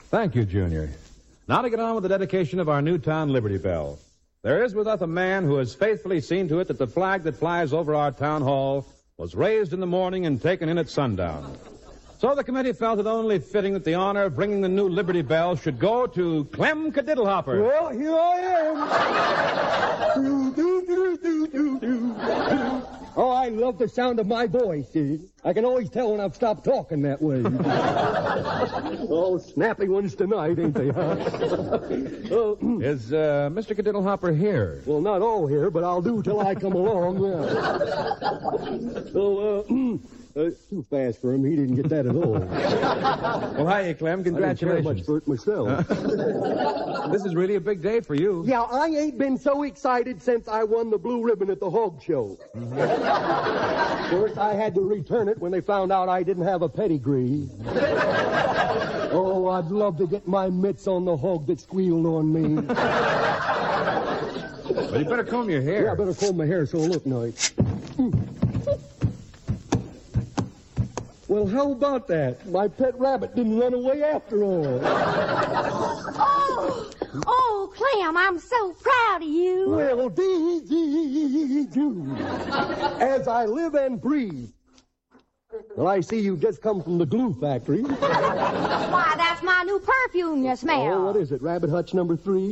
Thank you, Junior. Now to get on with the dedication of our Newtown Liberty Bell. There is with us a man who has faithfully seen to it that the flag that flies over our town hall was raised in the morning and taken in at sundown. So the committee felt it only fitting that the honor of bringing the new Liberty Bell should go to Clem Cadiddlehopper. Well, here I am. Oh, I love the sound of my voice. I can always tell when I've stopped talking that way. Oh, snappy ones tonight, ain't they, huh? Is Mr. Cadiddlehopper here? Well, not all here, but I'll do till I come along, yeah. So, too fast for him. He didn't get that at all. Well, hiya, Clem. Congratulations. I didn't care much for it myself. This is really a big day for you. Yeah, I ain't been so excited since I won the blue ribbon at the hog show. Of course, I had to return it when they found out I didn't have a pedigree. Oh, I'd love to get my mitts on the hog that squealed on me. Well, you better comb your hair. Yeah, I better comb my hair so it'll look nice. Well, how about that? My pet rabbit didn't run away after all. Oh, Clem, I'm so proud of you. Well, as I live and breathe. Well, I see you just come from the glue factory. Why, that's my new perfume you smell. Oh, what is it? Rabbit Hutch number 3?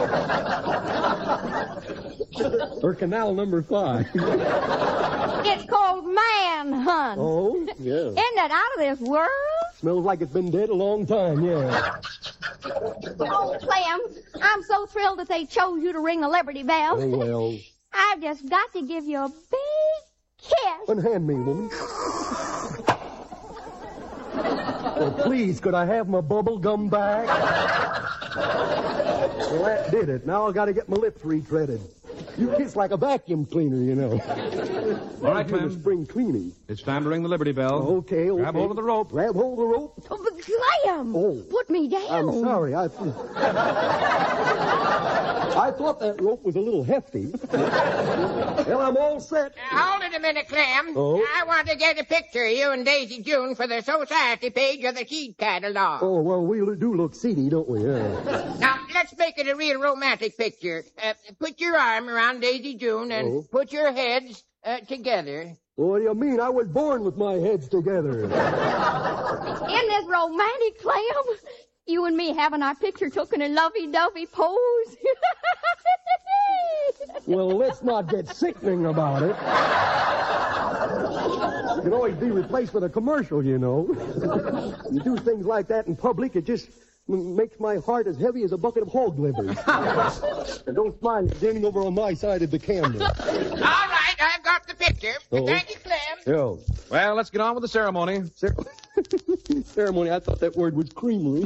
Or canal number 5? It's called Manhunt. Oh, yeah. Isn't it out of this world? Smells like it's been dead a long time, yeah. Oh, Clem, I'm so thrilled that they chose you to ring the Liberty Bell. Oh, well. I've just got to give you a big kiss. Unhand me, woman. Oh, please, could I have my bubble gum back? Well, that did it. Now I've got to get my lips retreaded. You kiss like a vacuum cleaner, you know. All right, Clem. Spring cleaning. It's time to ring the Liberty Bell. Okay. Grab hold of the rope. Grab hold of the rope? Oh, but Clem, put me down. I'm sorry. I thought that rope was a little hefty. Well, I'm all set. Hold it a minute, Clem. Oh? I want to get a picture of you and Daisy June for the society page of the Seed Catalog. Oh, well, we do look seedy, don't we? Yeah. Now, let's make it a real romantic picture. Put your arm around Daisy June and put your heads together. What do you mean? I was born with my heads together. Isn't this romantic, Clem? You and me having our picture took in a lovey-dovey pose. Well, let's not get sickening about it. It can always be replaced with a commercial, you know. You do things like that in public, it just makes my heart as heavy as a bucket of hog livers. And don't mind standing over on my side of the camera. All right, I've got the picture. Thank you, Clem. Yeah. Well, let's get on with the ceremony. Ceremony, I thought that word was creamery.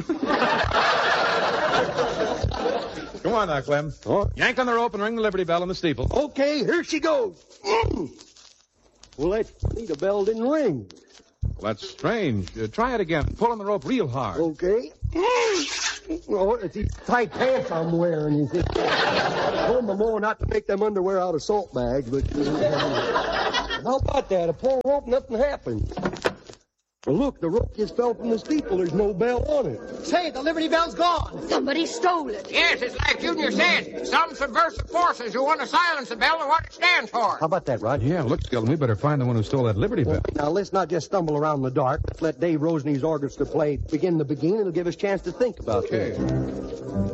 Come on now, Clem. Yank on the rope and ring the Liberty Bell in the steeple. Okay, here she goes. Well, that's funny. The bell didn't ring. Well, that's strange. Try it again. Pull on the rope real hard. Okay. Oh, it's these tight pants I'm wearing, you see. I told my mom not to make them underwear out of salt bags, but... How about that? I pull the rope, nothing happened. Well, look, the rope just fell from the steeple. There's no bell on it. Say, the Liberty Bell's gone. Somebody stole it. Yes, it's like Junior said. Some subversive forces who want to silence the bell and what it stands for. How about that, Rod? Yeah, look, Skeleton, we better find the one who stole that Liberty Bell. Now, let's not just stumble around in the dark. Let's let Dave Roseney's orchestra play Begin the Begin. It'll give us a chance to think about Okay. things.